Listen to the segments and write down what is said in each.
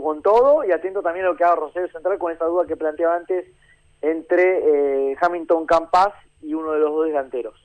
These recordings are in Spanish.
con todo, y atento también a lo que haga Rosario Central con esa duda que planteaba antes entre Hamilton Campas y uno de los dos delanteros.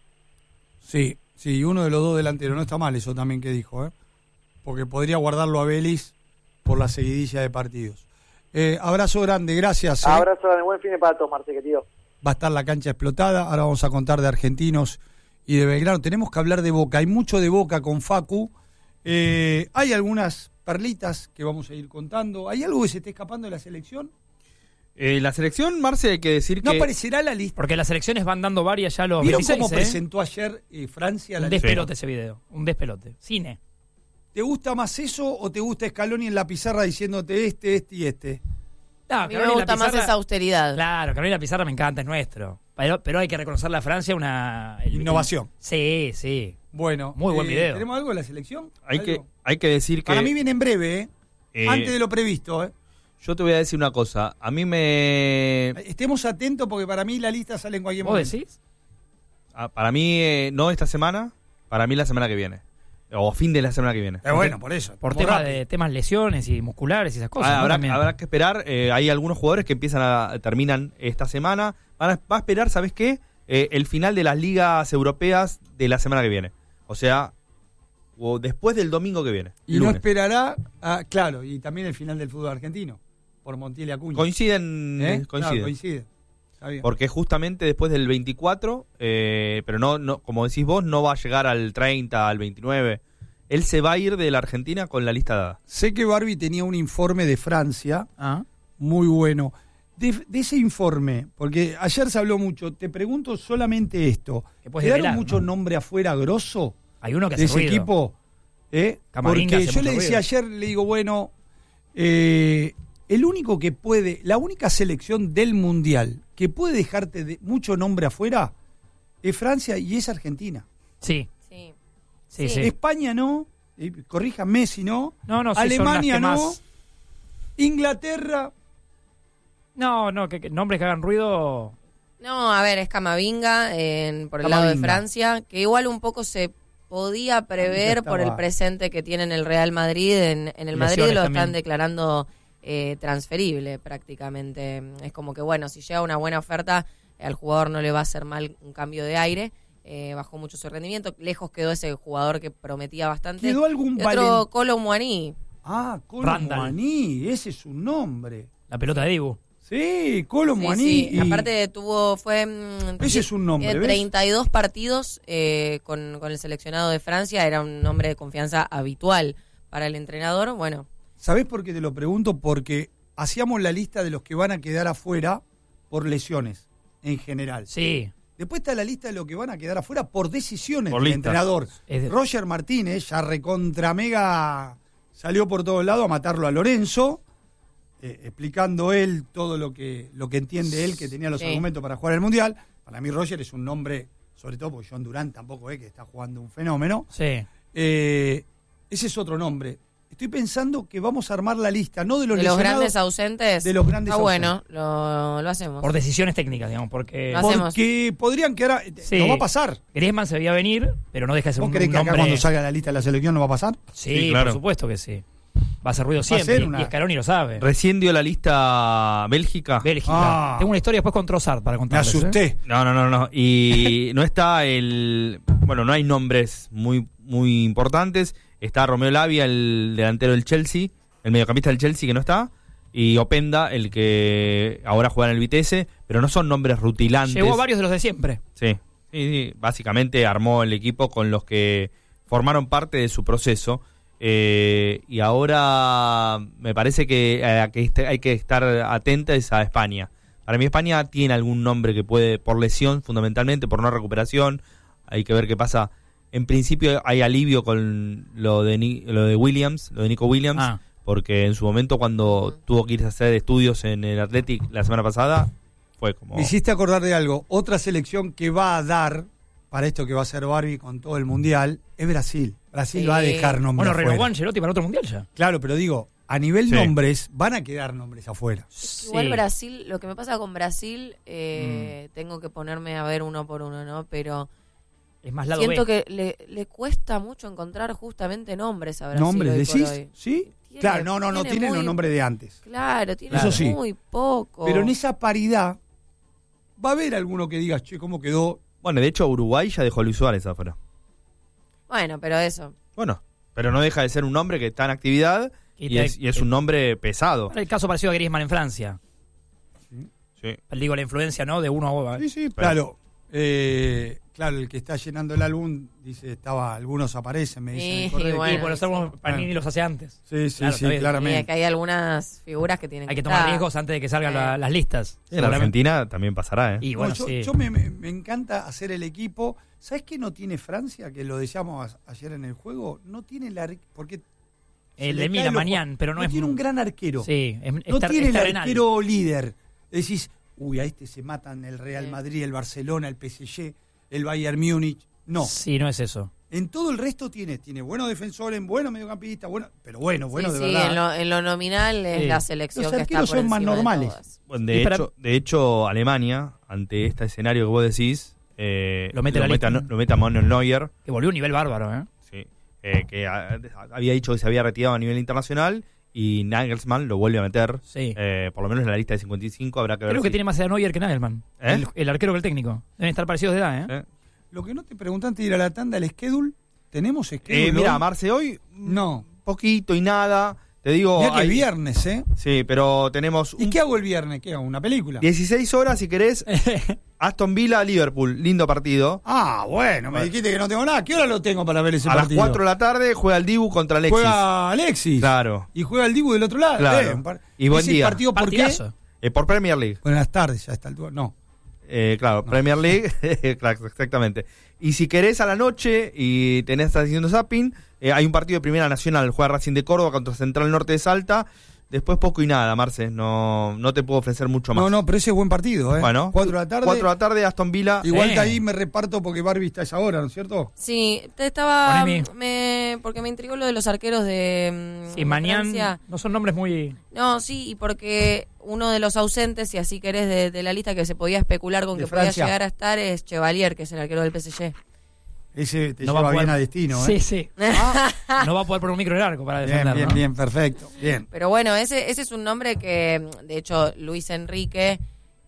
Sí, uno de los dos delanteros. No está mal eso también que dijo, porque podría guardarlo a Vélez por la seguidilla de partidos. Abrazo grande, gracias. Abrazo grande, buen fin de para todos, Marce, querido. Va a estar la cancha explotada. Ahora vamos a contar de Argentinos y de Belgrano. Tenemos que hablar de Boca. Hay mucho de Boca con Facu. Hay algunas perlitas que vamos a ir contando. ¿Hay algo que se esté escapando de la selección? La selección, Marce, hay que decir no que... No aparecerá la lista. Porque las selecciones van dando varias ya los ¿Vieron 26, cómo presentó ayer Francia la lista? Un despelote ese video. Un despelote. Cine. ¿Te gusta más eso o te gusta Scaloni en la pizarra diciéndote este y este? No, a mí me gusta más esa austeridad. Claro, Carolina Pizarra me encanta, es nuestro. Pero hay que reconocerle a Francia una... innovación. Sí. Bueno. Muy buen video. ¿Tenemos algo de la selección? Hay que decir que... Para mí viene en breve, antes de lo previsto, Yo te voy a decir una cosa. A mí me... Estemos atentos porque para mí la lista sale en cualquier momento. ¿Vos decís? Para mí, no esta semana, para mí la semana que viene. O fin de la semana que viene. Bueno, por eso. Por temas lesiones y musculares y esas cosas. Habrá que esperar. Hay algunos jugadores que terminan esta semana. Va a esperar, ¿sabes qué? El final de las ligas europeas de la semana que viene. O sea, después del domingo que viene. Y lunes. No esperará, claro, y también el final del fútbol argentino. Por Montiel y Acuña. Coinciden. Claro, coinciden. Porque justamente después del 24, pero no, como decís vos, no va a llegar al 30, al 29. Él se va a ir de la Argentina con la lista dada. Sé que Barbie tenía un informe de Francia, muy bueno. De ese informe, porque ayer se habló mucho, te pregunto solamente esto. ¿Quedaron muchos nombres afuera grosso? Hay uno que de hace ese ruido. Equipo. Porque yo le decía ayer, le digo, bueno, el único que puede, la única selección del Mundial que puede dejarte mucho nombre afuera es Francia y es Argentina. Sí. España no, corríjame si no. No, Alemania no. Inglaterra. No, que nombres que hagan ruido. No, a ver, es Camavinga por el lado de Francia, que igual un poco se podía prever por el presente que tiene en el Real Madrid. En el Madrid lo están declarando transferible prácticamente. Es como que, bueno, si llega una buena oferta, al jugador no le va a hacer mal un cambio de aire. Bajó mucho su rendimiento. Lejos quedó ese jugador que prometía bastante. ¿Quedó algún otro Kolo Muani. Kolo Muani, ese es un nombre. La pelota de Dibu. Sí, Kolo Muani. Sí. Aparte fue ese es un nombre, 32 partidos con el seleccionado de Francia. Era un nombre de confianza habitual para el entrenador. Bueno. ¿Sabés por qué te lo pregunto? Porque hacíamos la lista de los que van a quedar afuera por lesiones, en general. Sí. Después está la lista de los que van a quedar afuera por decisiones del entrenador. Roger Martínez, ya recontra mega, salió por todos lados a matarlo a Lorenzo, explicando él todo lo que entiende él, que tenía los argumentos para jugar el Mundial. Para mí Roger es un nombre, sobre todo porque John Durán tampoco es que está jugando un fenómeno. Sí. Ese es otro nombre. Estoy pensando que vamos a armar la lista, no de los lesionados, grandes ausentes. De los grandes ausentes. Bueno, lo hacemos. Por decisiones técnicas, digamos, porque podrían quedar. No va a pasar. Griezmann se veía venir, pero no deja de ser un nombre. ¿Vos crees que acá cuando salga la lista de la selección no va a pasar? Sí, claro. Por supuesto que sí. Va a hacer ruido siempre. Y Scaloni lo sabe. Recién dio la lista Bélgica. Tengo una historia después con Trossard para contarles. Me asusté. No. Y no está no hay nombres muy importantes. Está Romeo Lavia, el delantero del Chelsea, el mediocampista del Chelsea que no está, y Openda, el que ahora juega en el Vitesse, pero no son nombres rutilantes. Llegó a varios de los de siempre. Sí. Básicamente armó el equipo con los que formaron parte de su proceso, y ahora me parece que hay que estar atentos a España. Para mí España tiene algún nombre que puede, por lesión fundamentalmente, por no recuperación, hay que ver qué pasa. En principio hay alivio con lo de Williams, lo de Nico Williams, porque en su momento cuando tuvo que ir a hacer estudios en el Athletic la semana pasada, fue como... Me hiciste acordar de algo. Otra selección que va a dar, para esto que va a hacer Barbie con todo el Mundial, es Brasil. Brasil va a dejar nombres afuera. Renovó Ancelotti para otro Mundial ya. Claro, pero digo, a nivel nombres, van a quedar nombres afuera. Igual Brasil, lo que me pasa con Brasil, tengo que ponerme a ver uno por uno, ¿no? Pero... Es más lado Siento B. que le cuesta mucho encontrar justamente nombres a Brasil. ¿Nombres hoy por decís? hoy. ¿Sí? Tiene- Claro, no tienen los nombres de antes. Claro, tiene Eso sí. muy poco. Pero en esa paridad va a haber alguno que diga, che, ¿cómo quedó? Bueno, de hecho, Uruguay ya dejó a Luis Suárez afuera. Bueno, pero eso. Bueno, pero no deja de ser un nombre que está en actividad y es un nombre pesado. El caso parecido a Griezmann en Francia. Sí. Digo, la influencia, ¿no? De uno a... Sí, Pero- claro. Claro, el que está llenando el álbum dice, algunos aparecen, me dicen. en el Sí, correo. bueno. Y por eso Panini los hace antes. Sí, Claro, está bien. Y claramente. acá hay algunas figuras que tienen Hay que que tomar estar. riesgos antes de que salgan las listas. En Argentina también pasará, ¿eh? Y No, bueno, yo sí. yo me encanta hacer el equipo. ¿Sabes qué no tiene Francia? Que lo decíamos ayer en el juego. No tiene porque se El le de cae Mila los Mañán, pero no es... tiene un gran arquero. Sí, es No tiene el terrenal. arquero líder. Decís, uy, a este se matan el Real Madrid, el Barcelona, el PSG, el Bayern Múnich. No. Sí, no es eso. En todo el resto tiene buenos defensores, buenos mediocampistas, pero bueno Sí, de verdad. en lo nominal es Sí. la selección Los que está arqueros por son más encima de normales. todas. Bueno, Y para- de hecho, Alemania, ante este escenario que vos decís, Lo mete en la lista. lo mete a Manuel Neuer, Que volvió a un nivel bárbaro, ¿eh? sí, que había dicho que se había retirado a nivel internacional y Nagelsmann lo vuelve a meter, Sí. por lo menos en la lista de 55, habrá que ver Creo que si- tiene más edad Neuer que Nagelman. ¿Eh? El arquero que el técnico. Deben estar parecidos de edad, ¿eh? ¿Eh? Lo que no te pregunté antes de ir a la tanda, el schedule. ¿Tenemos schedule? Mira, hoy? Marce, hoy No. poquito y nada, te digo... Mirá que es hay- viernes, ¿eh? Sí, pero tenemos ¿Y qué hago el viernes? ¿Qué hago? ¿Una película? 16 horas, si querés, Aston Villa, Liverpool, lindo partido. Ah, bueno, me dijiste que no tengo nada. ¿Qué hora lo tengo para ver ese A las partido? 4 de la tarde juega el Dibu contra Alexis. Juega Alexis. Claro. Y juega el Dibu del otro lado. Claro. Y buen ¿Ese día. partido por qué? Partidazo. Por Premier League. Bueno, en las tardes ya está el duelo. No. Claro, Premier League, claro, exactamente. Y si querés a la noche y estás haciendo zapping, hay un partido de Primera Nacional, juega Racing de Córdoba contra Central Norte de Salta. Después poco y nada, Marce, no te puedo ofrecer mucho más. No, pero ese es buen partido, ¿eh? Bueno, 4 de la tarde. 4 de la tarde, Aston Villa. Igual Sí. de ahí me reparto porque Barbie está a esa hora, ¿no es cierto? Sí, te estaba... Poneme. porque me intrigó lo de los arqueros de Sí, Mañán. Francia. No son nombres muy... No, sí, y porque uno de los ausentes, si así querés, de la lista que se podía especular con De que podía Francia. llegar a estar es Chevalier, que es el arquero del PSG. Ese te No va lleva a poder- bien a destino, Sí, ¿eh? sí. No va a poder poner un micro en el arco para Bien, defender, bien, ¿no? bien, perfecto. Bien. Pero bueno, ese es un nombre que, de hecho, Luis Enrique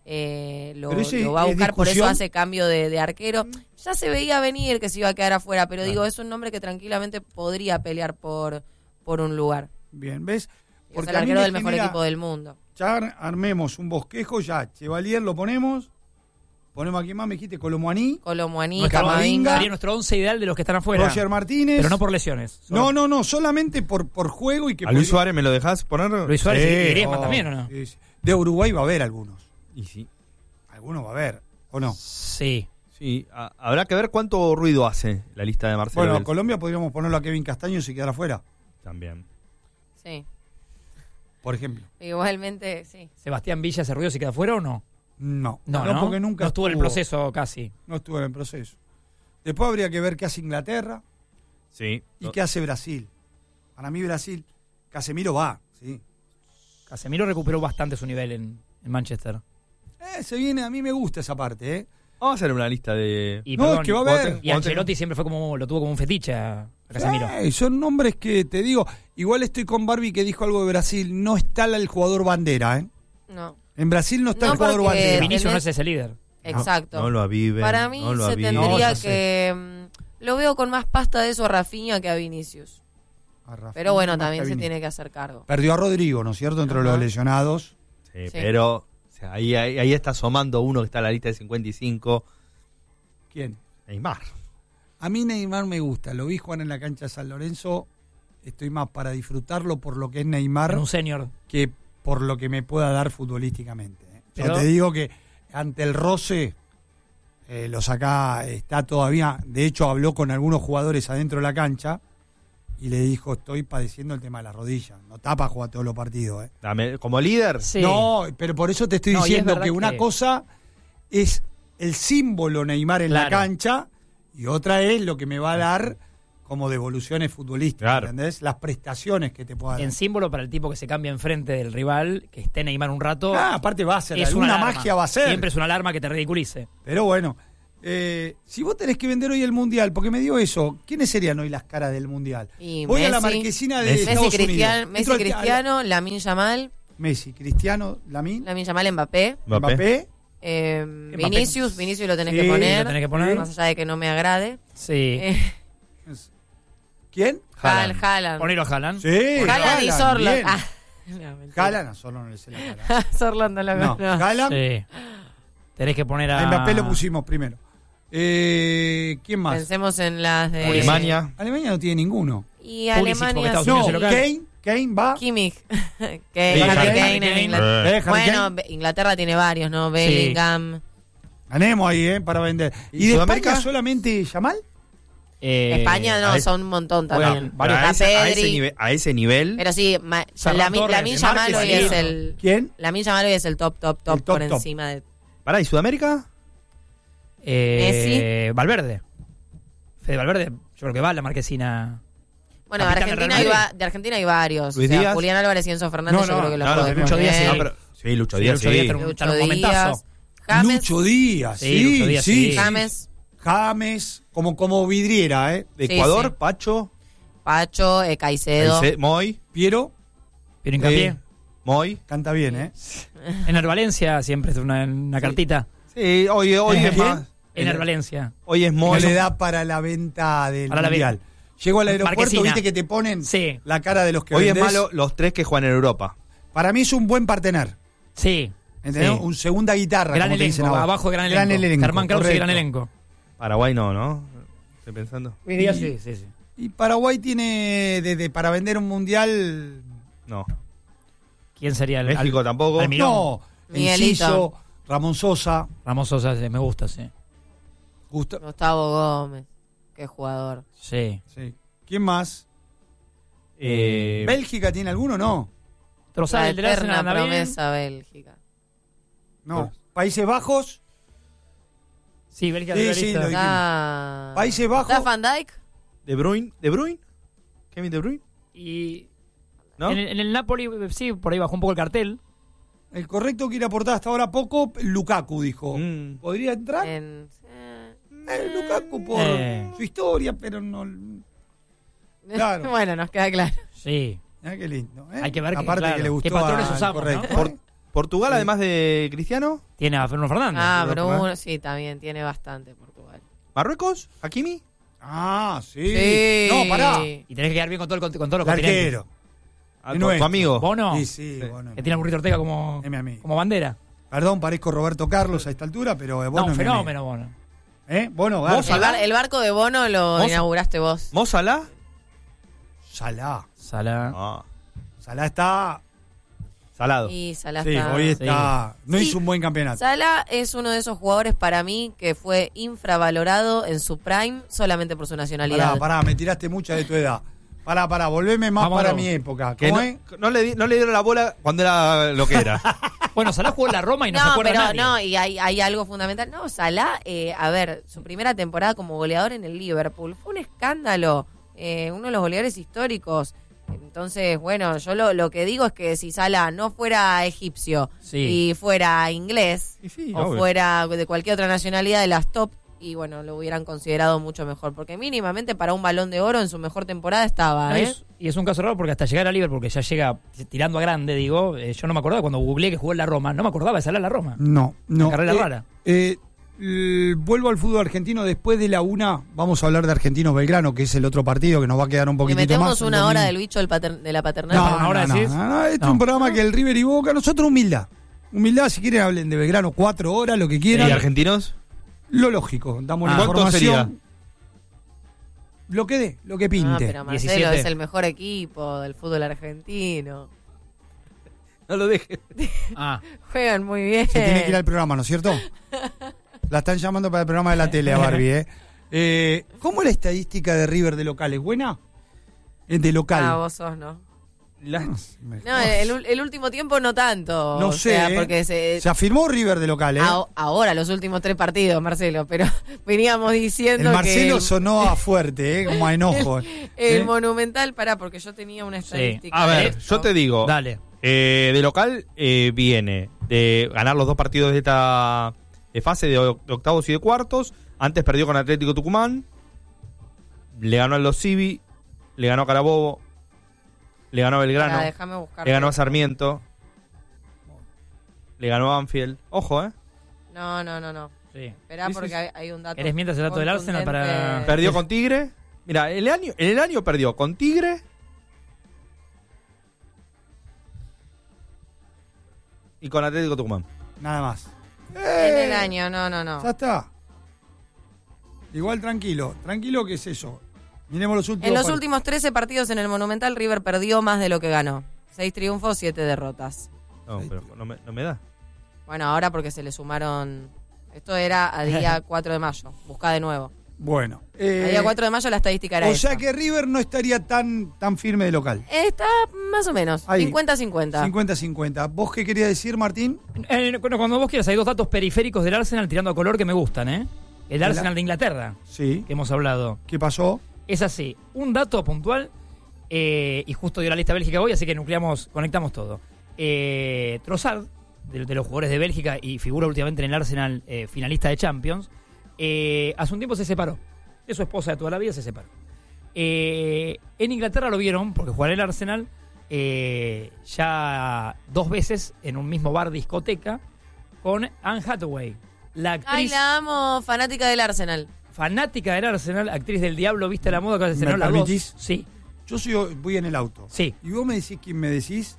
lo Pero ese va a es buscar, por eso discusión. hace cambio de arquero. Ya se veía venir que se iba a quedar afuera, pero digo, es un nombre que tranquilamente podría pelear por un lugar. Bien, ¿ves? Es el a mí arquero me del mejor genera- equipo del mundo. Ya armemos un bosquejo, ya. Chevalier lo ponemos. Ponemos aquí más, me dijiste Colomuaní. Colomuaní, Nuestro- Camavinga. Sería nuestro 11 ideal de los que están afuera. Roger Martínez. Pero no por lesiones. No, solamente por juego y que... ¿A Luis Suárez me lo dejás poner? Luis Suárez y Griezmann oh, también, ¿o no? sí, sí. De Uruguay va a haber algunos. Y sí. Algunos va a haber, ¿o no? Sí. Sí, habrá que ver cuánto ruido hace la lista de Marcelo Bueno, a Bielsa. Colombia podríamos ponerlo a Kevin Castaño si quedara afuera, También. Sí, por ejemplo. igualmente, sí. ¿Sebastián Villa hace ruido si queda afuera o no? No, No, porque nunca no estuvo en el proceso casi. No estuvo en el proceso. Después habría que ver qué hace Inglaterra Sí. y qué hace Brasil. Para mí Brasil, Casemiro va, sí. Casemiro recuperó bastante su nivel en Manchester. Se viene, a mí me gusta esa parte, ¿eh? Vamos a hacer una lista de... Y, No, perdón, es que va a cuando haber. y Ancelotti siempre lo tuvo como un fetiche a Casemiro. Son nombres que te digo, igual estoy con Barbie que dijo algo de Brasil, no está el jugador bandera, ¿eh? No, En Brasil no está No, el jugador porque- bandera. Vinicius no tenés- es ese líder. exacto. No lo aviven. Para mí no lo se aviven. tendría No, ya sé. que... lo veo con más pasta de eso a Rafinha que a Vinicius. A Rafinha, Pero bueno, más también que se Vini. tiene que hacer cargo. Perdió a Rodrigo, ¿no es cierto? Entre Ajá. los lesionados. Sí, Sí. pero o sea, ahí está asomando uno que está en la lista de 55. ¿Quién? Neymar. A mí Neymar me gusta, lo vi jugar en la cancha de San Lorenzo, estoy más para disfrutarlo por lo que es Neymar Un senior. que por lo que me pueda dar futbolísticamente. Yo Pero- te digo que ante el roce lo saca, está todavía, de hecho habló con algunos jugadores adentro de la cancha y le dijo, estoy padeciendo el tema de la rodilla, no tapa jugar todos los partidos. Como líder, Sí. No, pero por eso te estoy No, y es diciendo verdad que una que- cosa es el símbolo Neymar en la Claro. cancha y otra es lo que me va a dar como devoluciones futbolísticas, Claro. ¿entendés? Las prestaciones que te pueda dar. En símbolo para el tipo que se cambia enfrente del rival, que esté Neymar un rato. Aparte va a ser, es alguna una alarma. magia va a ser. Siempre es una alarma que te ridiculice. Pero bueno, Si vos tenés que vender hoy el Mundial, porque me dio eso, ¿quiénes serían hoy las caras del Mundial? Y Voy Messi, a la marquesina de Messi, Estados Unidos. Messi, Cristiano, Lamine Yamal. Messi, Cristiano, Lamine Yamal, Mbappé. Vinicius lo tenés que poner. Lo tenés que poner. Más allá de que no me agrade. Sí. ¿Quién? Haaland. Ponelo a Haaland. Sí. Haaland y Sorloth. Haaland, a Sorloth no le sé la cara. Sorloth no lo conozco. Haaland. Sí. Tenés que poner a... Mbappé lo pusimos primero. ¿Quién más? Pensemos en las de... Alemania. Alemania no tiene ninguno. Y Pulisic, porque Alemania... Estados Unidos es local. Kane va. Kimmich. Harry Kane en Kane. Inglaterra. Harry Bueno, Inglaterra tiene varios, ¿no? Bellingham. Ganemos ahí, para vender. ¿Y de Sudamérica? España solamente Yamal? España no, son un montón también. Bueno, a ese nivel. Pero sí, Lamine Yamal hoy es el... ¿Quién? Lamine Yamal hoy es el top por encima de... Pará, ¿y Sudamérica? Messi. Valverde. Fede Valverde, yo creo que va a la marquesina. Bueno, de Argentina hay varios. Luis Díaz. Julián Álvarez y Enzo Fernández yo creo que los podés Lucho poner. Díaz, sí. Sí, Lucho Díaz, sí. Lucho Díaz. Lucho Díaz, sí. James, como vidriera, De Ecuador, sí. Pacho, Caicedo. Moy, Piero Hincapié. Moy. Canta bien, Ener Valencia siempre es una cartita. Sí, hoy es más. Ener Valencia. Hoy es No Moy. le da para la venta del Para la Mundial. Llego al aeropuerto, Marquesina. viste que te ponen Sí. la cara de los que Hoy vendés. es malo los 3 que juegan en Europa. Para mí es un buen partener. Sí. ¿Entendés? Sí. Un segunda guitarra, Gran como te dicen elenco, ahora. abajo de gran elenco. Germán Krause, correcto. gran elenco. Paraguay no. Estoy pensando. Sí. Y Paraguay tiene para vender un Mundial. No. ¿Quién sería el México tampoco. Almirón? No, Miguelito. Enciso, Ramón Sosa. Ramos Sosa me gusta, sí. Gustavo Gómez. Qué jugador. Sí. Sí. ¿Quién más? ¿Bélgica tiene alguno? No. Trozal, La el de la eterna Arsenal, promesa Bélgica. No. ¿Países Bajos? Sí, Bélgica Sí, de la sí, lista. lo Está... Países Bajos. ¿Está Van Dijk? ¿De Bruyne? ¿Kevin De Bruyne? Y ¿No? en el Napoli, sí, por ahí bajó un poco el cartel. El correcto quiere aportar hasta ahora poco, Lukaku dijo. ¿Podría entrar? Lukaku por su historia, pero no... Claro. Bueno, nos queda claro. Sí. Qué lindo. Hay que ver aparte claro, que le gustó qué patrones al usamos, correcto. ¿no? Portugal, Sí. además de Cristiano. Tiene a Bruno Fernández. Bruno, sí, también tiene bastante Portugal. ¿Marruecos? ¿Hakimi? Sí. Sí. No, pará. Y tenés que quedar bien con, con todos los El continentes. arquero. Ah, Es tu nuestro. amigo. ¿Bono? Sí, bueno. Que tiene a Burrito Ortega como, Es mi amigo. como bandera. Perdón, parezco Roberto Carlos a esta altura, pero Bono No, un es mi fenómeno, Bono. amigo. Bono, ¿Vos, Garza. Salah? El barco de Bono lo inauguraste vos. ¿Mo Salah? Salah. Ah, Salah está... salado. Y Salah Sí, está... hoy está... No Sí. hizo un buen campeonato. Salah es uno de esos jugadores para mí que fue infravalorado en su prime solamente por su nacionalidad. Pará, me tiraste mucha de tu edad. Pará, volveme más Vamos, para vamos. mi época. Que ¿Cómo es? no le dieron la bola cuando era lo que era. Bueno, Salah jugó en la Roma y no se acuerda pero nadie. no, y hay algo fundamental. No, Salah, a ver, su primera temporada como goleador en el Liverpool fue un escándalo, uno de los goleadores históricos. Entonces, bueno, yo lo que digo es que si Salah no fuera egipcio y fuera inglés Y sí, o obvio. fuera de cualquier otra nacionalidad de las top, y bueno, lo hubieran considerado mucho mejor, porque mínimamente para un Balón de Oro en su mejor temporada estaba, No, y es un caso raro porque hasta llegar a Liverpool, que ya llega tirando a grande, digo, yo no me acordaba cuando googleé que jugó en la Roma, no me acordaba de Salah en la Roma. No. Una carrera rara. Vuelvo al fútbol argentino. Después de la una, vamos a hablar de Argentinos Belgrano, que es el otro partido que nos va a quedar un Le poquitito metemos más. una hora del bicho de la paternal. No, una hora decís. Este es un programa que el River y Boca, nosotros humildad. Humildad, si quieren hablen de Belgrano 4 horas, lo que ¿Y quieran. argentinos? Lo lógico, damos la ¿Cuánto información. Lo que dé, lo que Ah, pinte. pero Marcelo 17. es el mejor equipo del fútbol argentino. No lo dejes. Ah, Juegan muy bien. Se tiene que ir al programa, ¿no es cierto? La están llamando para el programa de la tele a Barbie, ¿Cómo es la estadística de River de local? ¿Es buena? De local. Ah, vos sos, ¿no? No, No, el último tiempo no tanto. No o sé, sea, porque se afirmó River de local, ahora los últimos 3 partidos, Marcelo, pero veníamos El diciendo Marcelo que sonó a fuerte, como a enojo. el Monumental, porque yo tenía una estadística. A ver, de esto. yo te digo. dale. De local viene de ganar los 2 partidos de esta fase de octavos y de cuartos, Antes perdió con Atlético Tucumán, le ganó a Los Civi, le ganó a Carabobo, le ganó a Belgrano, le ganó a Sarmiento, le ganó a Banfield. Ojo, No. Sí. Esperá porque hay un dato. ¿Eres mientras el dato del Arsenal para...? Perdió con Tigre. Mira, en el año perdió con Tigre y con Atlético Tucumán. Nada más. En el año, no. Ya está. Igual tranquilo. Tranquilo, ¿qué es eso? Miremos los últimos. En los últimos 13 partidos en el Monumental, River perdió más de lo que ganó. 6 triunfos, 7 derrotas. No, pero no me da. Bueno, ahora porque se le sumaron... Esto era a día 4 de mayo. Buscá de nuevo. Bueno. A día 4 de mayo la estadística era esa. O sea que River no estaría tan firme de local. Está más o menos. Ahí. 50-50. 50-50. ¿Vos qué querías decir, Martín? Cuando vos quieras, hay 2 datos periféricos del Arsenal tirando a color que me gustan, ¿eh? El Arsenal de Inglaterra. Sí. Que hemos hablado. ¿Qué pasó? Es así. Un dato puntual, y justo dio la lista Bélgica hoy, así que conectamos todo. Trossard, de los jugadores de Bélgica y figura últimamente en el Arsenal, finalista de Champions, hace un tiempo se separó. De su esposa de toda la vida se separó. En Inglaterra lo vieron, porque juega en el Arsenal, ya 2 veces en un mismo bar discoteca con Anne Hathaway, la actriz... Ay, la amo, fanática del Arsenal. Fanática del Arsenal, actriz del Diablo Viste a la Moda, que se estrenó la 2. Sí. Yo voy en el auto. Sí. Y vos me decís quién me decís...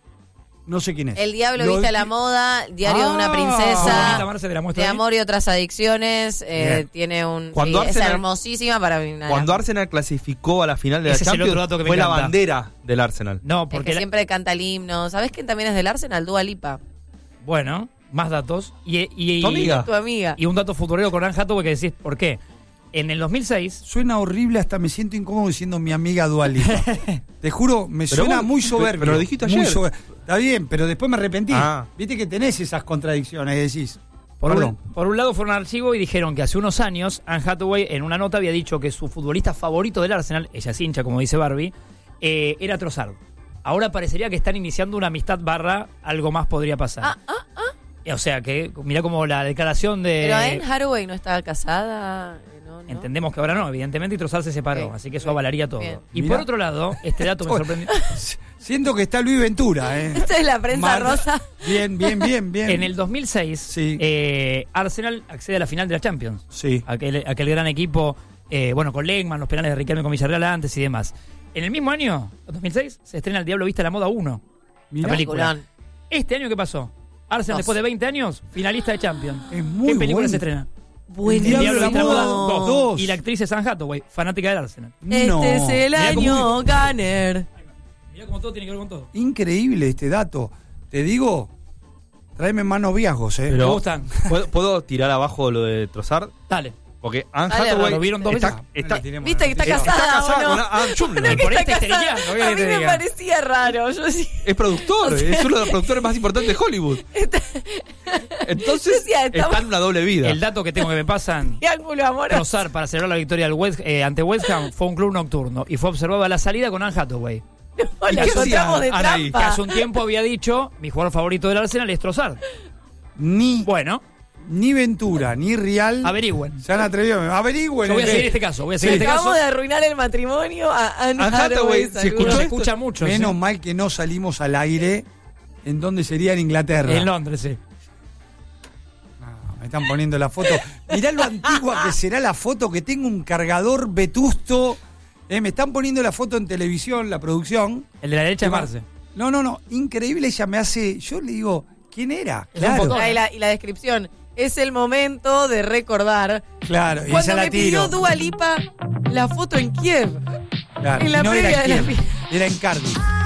No sé quién es. El Diablo Viste a la Moda, Diario de una princesa, de amor y otras adicciones. Tiene un... es hermosísima para mí. Cuando Arsenal clasificó a la final de la Champions, fue la bandera del Arsenal. No, porque siempre canta el himno. ¿Sabés quién también es del Arsenal? Dua Lipa. Bueno, más datos. ¿Tu amiga? Tu amiga. Y un dato futbolero con Anne Hathaway que decís, ¿por qué? En el 2006... Suena horrible, hasta me siento incómodo diciendo mi amiga Dua Lipa. Te juro, suena muy soberbio. Pero lo dijiste ayer. Está bien, pero después me arrepentí. Viste que tenés esas contradicciones, decís. Por un lado fueron al archivo y dijeron que hace unos años Anne Hathaway en una nota había dicho que su futbolista favorito del Arsenal, ella es hincha como dice Barbie, era Trossard. Ahora parecería que están iniciando una amistad / algo más podría pasar. O sea que mirá como la declaración de... Pero Anne Hathaway no estaba casada... No. Entendemos que ahora no, evidentemente, y Trossard se separó, así que eso avalaría todo. Bien. Y por otro lado, este dato me sorprendió. Siento que está Luis Ventura, Esta es la prensa rosa. Bien. En el 2006, Arsenal accede a la final de la Champions. Sí. Aquel gran equipo, con Legman, los penales de Riquelme con Villarreal antes y demás. En el mismo año, 2006, se estrena El Diablo Viste a la Moda 1. Mirá. La película. ¿Este año qué pasó? Arsenal, después de 20 años, finalista de Champions. Es muy ¿Qué película bueno. se estrena? Buenísimo. El Diablo Viste a la Moda 2. Y la actriz es Anne Hathaway, fanática del Arsenal. Este es el año Gunner. Mirá cómo todo tiene que ver con todo. Increíble este dato. Te digo, tráeme más noviazgos, ¿Me gustan? ¿Puedo tirar abajo lo de Trossard? Dale. Porque Anne Hathaway lo vieron 2 veces. ¿Viste que está casada con Adam Shumley? Por este esterillando. A mí me parecía raro. Yo sí. Es productor, es uno de los productores más importantes de Hollywood. Entonces está en una doble vida. El dato que tengo que me pasan, Triángulo amoroso. Trossard para celebrar la victoria ante West Ham fue un club nocturno y fue observado a la salida con Anne Hathaway. La encontramos de Anaí? trampa. Que hace un tiempo había dicho, mi jugador favorito del Arsenal es Trossard. Ni Ventura, ni Rial. Averigüen. Se han atrevido. Averigüen. Yo voy a seguir este caso. Acabamos de arruinar el matrimonio a Anne Hathaway. Se escucha mucho. Menos mal que no salimos al aire. ¿En dónde sería? En Inglaterra. En Londres, sí. No, me están poniendo la foto. Mirá lo antigua que será la foto, que tengo un cargador vetusto. Me están poniendo la foto en televisión, la producción. El de la derecha es Marce. No. Increíble, ella me hace... Yo le digo, ¿quién era? Claro. Y la descripción. Es el momento de recordar. Claro, y cuando esa la me tiro. pidió Dua Lipa la foto en Kiev. Claro, en la no previa era de la Kiev, era en Cardiff.